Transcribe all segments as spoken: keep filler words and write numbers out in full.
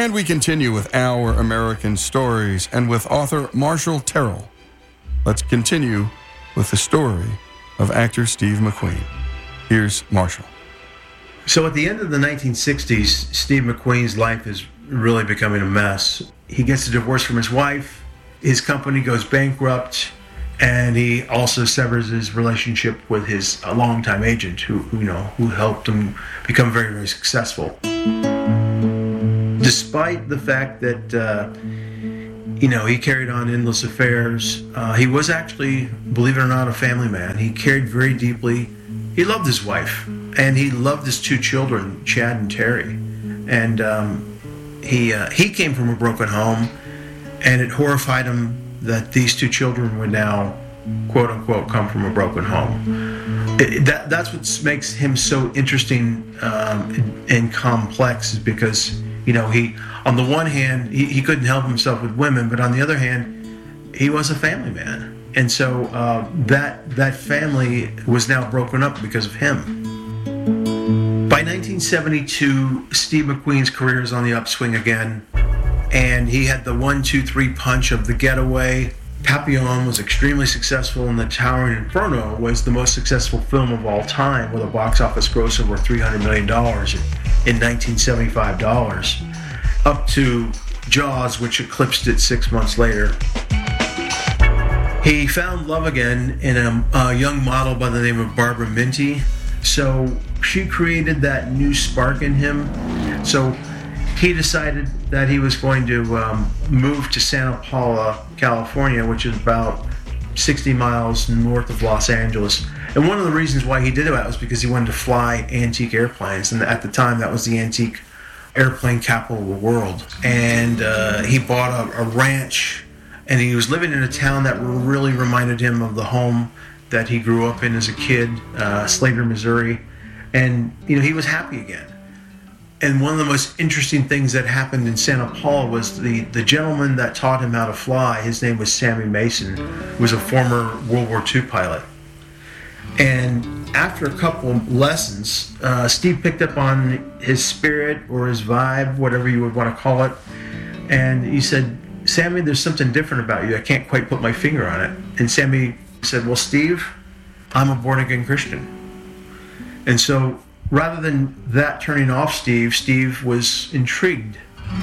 And we continue with Our American Stories and with author Marshall Terrell. Let's continue with the story of actor Steve McQueen. Here's Marshall. So at the end of the nineteen sixties, Steve McQueen's life is really becoming a mess. He gets a divorce from his wife, his company goes bankrupt, and he also severs his relationship with his uh, longtime agent who, who, you know, who helped him become very, very successful. Despite the fact that, uh, you know, he carried on endless affairs, uh, he was actually, believe it or not, a family man. He cared very deeply. He loved his wife, and he loved his two children, Chad and Terry. And um, he uh, he came from a broken home, and it horrified him that these two children would now, quote unquote, come from a broken home. It, that that's what makes him so interesting um, and, and complex, is because, you know, he, on the one hand, he, he couldn't help himself with women, but on the other hand, he was a family man. And so uh, that that family was now broken up because of him. By nineteen seventy-two, Steve McQueen's career is on the upswing again, and he had the one, two, three punch of The Getaway. Papillon was extremely successful, and The Towering Inferno was the most successful film of all time, with a box office gross over three hundred million dollars in nineteen seventy-five dollars, up to Jaws, which eclipsed it six months later. He found love again in a, a young model by the name of Barbara Minty. So she created that new spark in him. So he decided that he was going to um, move to Santa Paula, California, which is about sixty miles north of Los Angeles. And one of the reasons why he did that was because he wanted to fly antique airplanes. And at the time, that was the antique airplane capital of the world. And uh, he bought a, a ranch, and he was living in a town that really reminded him of the home that he grew up in as a kid, uh, Slater, Missouri. And, you know, he was happy again. And one of the most interesting things that happened in Santa Paula was the, the gentleman that taught him how to fly, his name was Sammy Mason, who was a former World War Two pilot. And after a couple of lessons, uh, Steve picked up on his spirit or his vibe, whatever you would want to call it. And he said, "Sammy, there's something different about you. I can't quite put my finger on it." And Sammy said, "Well, Steve, I'm a born-again Christian." And so rather than that turning off Steve, Steve was intrigued.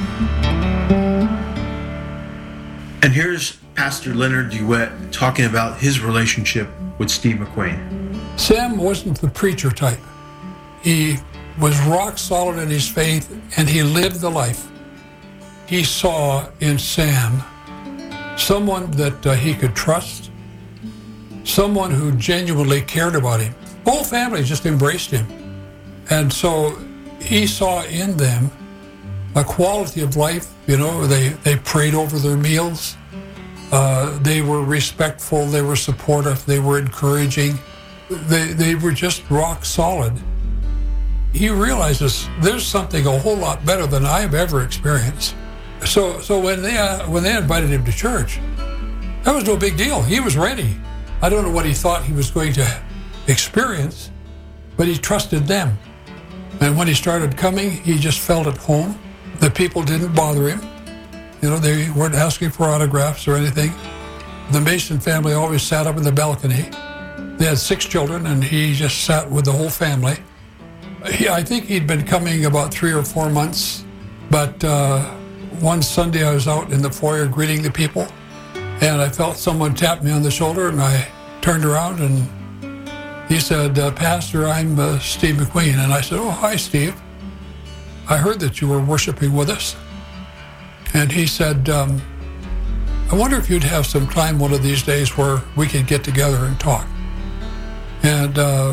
And here's Pastor Leonard DeWitt talking about his relationship with Steve McQueen. Sam wasn't the preacher type. He was rock solid in his faith, and he lived the life. He saw in Sam someone that uh, he could trust, someone who genuinely cared about him. The whole family just embraced him. And so he saw in them a quality of life. You know, they, they prayed over their meals. Uh, they were respectful. They were supportive. They were encouraging. They, they were just rock solid. He realizes there's something a whole lot better than I've ever experienced. So so when they uh, when they invited him to church, that was no big deal. He was ready. I don't know what he thought he was going to experience, but he trusted them. And when he started coming, he just felt at home. The people didn't bother him. You know, they weren't asking for autographs or anything. The Mason family always sat up in the balcony. They had six children, and he just sat with the whole family. He, I think he'd been coming about three or four months, but uh, one Sunday I was out in the foyer greeting the people, and I felt someone tap me on the shoulder, and I turned around, and he said, uh, "Pastor, I'm uh, Steve McQueen." And I said, "Oh, hi, Steve. I heard that you were worshiping with us." And he said, um, "I wonder if you'd have some time one of these days where we could get together and talk." And uh,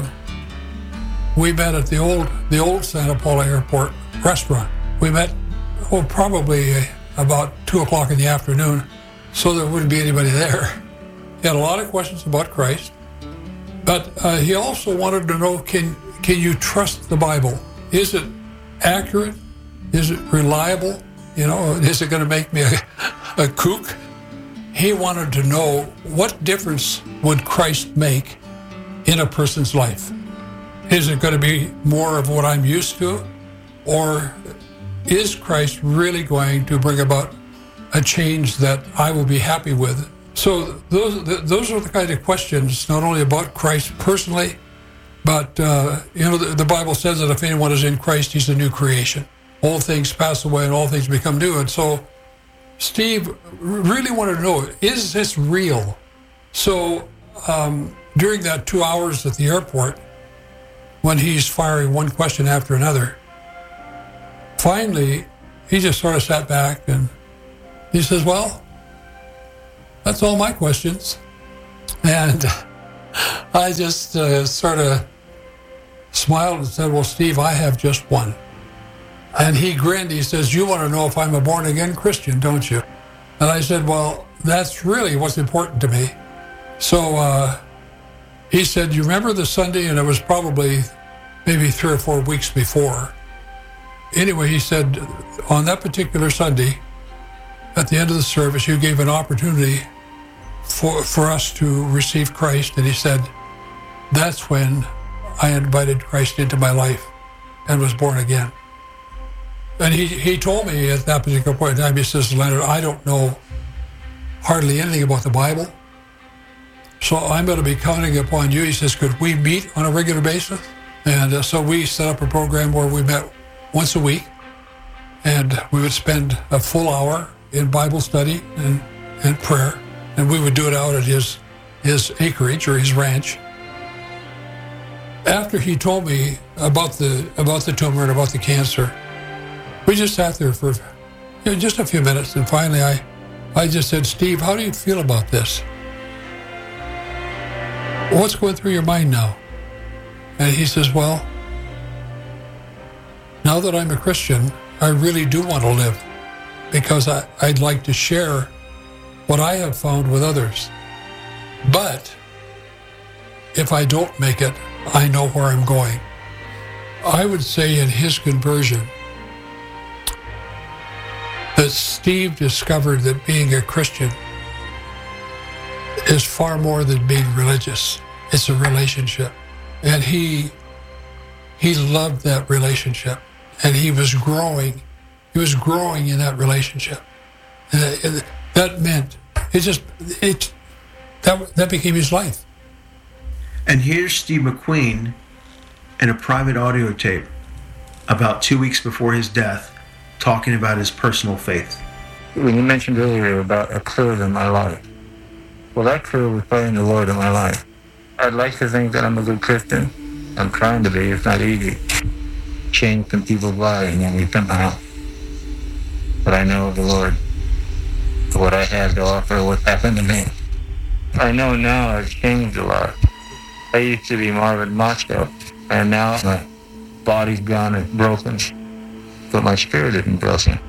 we met at the old the old Santa Paula Airport restaurant. We met, oh, probably about two o'clock in the afternoon, so there wouldn't be anybody there. He had a lot of questions about Christ, but uh, he also wanted to know, can can you trust the Bible? Is it accurate? Is it reliable? You know, is it going to make me a, a kook? He wanted to know, what difference would Christ make in a person's life? Is it going to be more of what I'm used to? Or is Christ really going to bring about a change that I will be happy with? So those those are the kind of questions, not only about Christ personally, but uh, you know, the, the Bible says that if anyone is in Christ, he's a new creation. All things pass away and all things become new. And so Steve really wanted to know, is this real? So um, during that two hours at the airport, when he's firing one question after another, finally, he just sort of sat back and he says, well, that's all my questions. And I just uh, sort of smiled and said, well, Steve, I have just one. And he grinned. He says, you want to know if I'm a born-again Christian, don't you? And I said, well, that's really what's important to me. So uh, he said, you remember the Sunday? And it was probably maybe three or four weeks before. Anyway, he said, on that particular Sunday, at the end of the service, you gave an opportunity for, for us to receive Christ. And he said, that's when I invited Christ into my life and was born again. And he, he told me at that particular point in time, he says, Leonard, I don't know hardly anything about the Bible, so I'm going to be counting upon you. He says, could we meet on a regular basis? And uh, so we set up a program where we met once a week, and we would spend a full hour in Bible study and, and prayer, and we would do it out at his, his acreage or his ranch. After he told me about the about the tumor and about the cancer, we just sat there for you know, just a few minutes, and finally I, I just said, Steve, how do you feel about this? What's going through your mind now? And he says, well, now that I'm a Christian, I really do want to live because I, I'd like to share what I have found with others. But if I don't make it, I know where I'm going. I would say in his conversion that Steve discovered that being a Christian is far more than being religious. It's a relationship. And he he loved that relationship. And he was growing. He was growing in that relationship. And that, that meant, it just, it that that became his life. And here's Steve McQueen in a private audio tape about two weeks before his death, talking about his personal faith. When you mentioned earlier about a curve in my life, well, that curve was finding the Lord in my life. I'd like to think that I'm a good Christian. I'm trying to be. It's not easy. Change some people's lives and then somehow. But I know the Lord, what I have to offer, what's happened to me. I know now I've changed a lot. I used to be Marvin macho, and now my body's gone and broken, but my spirit isn't broken.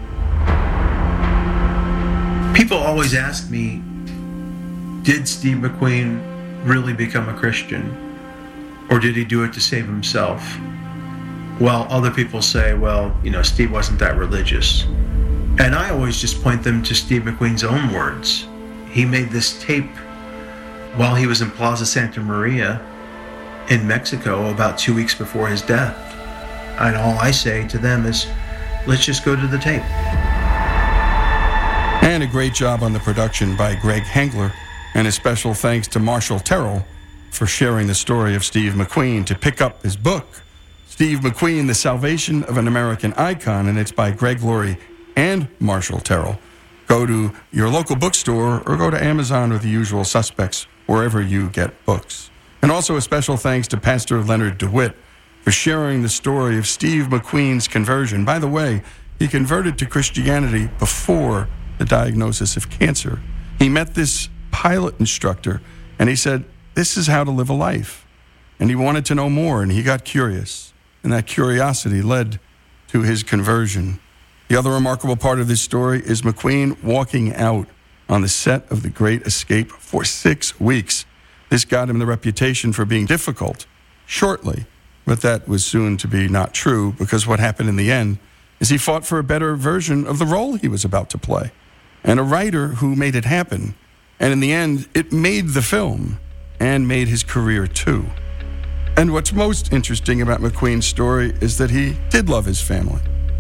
People always ask me, did Steve McQueen really become a Christian? Or did he do it to save himself? Well, other people say, well, you know, Steve wasn't that religious. And I always just point them to Steve McQueen's own words. He made this tape while he was in Plaza Santa Maria in Mexico about two weeks before his death. And all I say to them is, let's just go to the tape. And a great job on the production by Greg Hengler, and a special thanks to Marshall Terrell for sharing the story of Steve McQueen. To pick up his book, Steve McQueen, The Salvation of an American Icon, and it's by Greg Laurie and Marshall Terrell. Go to your local bookstore or go to Amazon or the usual suspects, wherever you get books. And also a special thanks to Pastor Leonard DeWitt for sharing the story of Steve McQueen's conversion. By the way, he converted to Christianity before the diagnosis of cancer. He met this pilot instructor and he said, this is how to live a life. And he wanted to know more, and he got curious. And that curiosity led to his conversion. The other remarkable part of this story is McQueen walking out on the set of The Great Escape for six weeks. This got him the reputation for being difficult shortly, but that was soon to be not true, because what happened in the end is he fought for a better version of the role he was about to play, and a writer who made it happen. And in the end, it made the film and made his career too. And what's most interesting about McQueen's story is that he did love his family,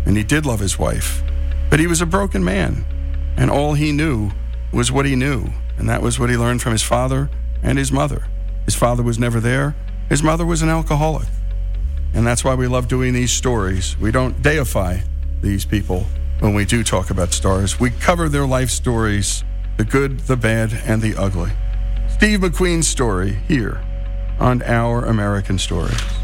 and he did love his wife, but he was a broken man, and all he knew was what he knew, and that was what he learned from his father and his mother. His father was never there. His mother was an alcoholic. And that's why we love doing these stories. We don't deify these people when we do talk about stars. We cover their life stories, the good, the bad, and the ugly. Steve McQueen's story here on Our American Stories.